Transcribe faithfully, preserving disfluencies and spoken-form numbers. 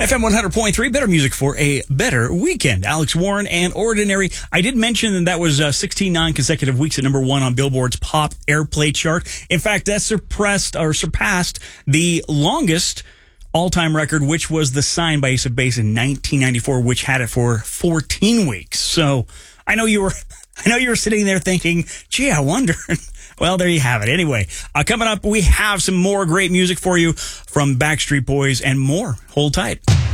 F M one hundred point three, better music for a better weekend. Alex Warren and Ordinary. I did mention that that was uh, sixteen non-consecutive weeks at number one on Billboard's Pop Airplay chart. In fact, that surpassed or surpassed the longest all-time record, which was The Sign by Ace of Base in nineteen ninety-four, which had it for fourteen weeks. So I know you were, I know you were sitting there thinking, gee, I wonder. Well, there you have it. Anyway, uh, coming up, we have some more great music for you from Backstreet Boys and more. Hold tight.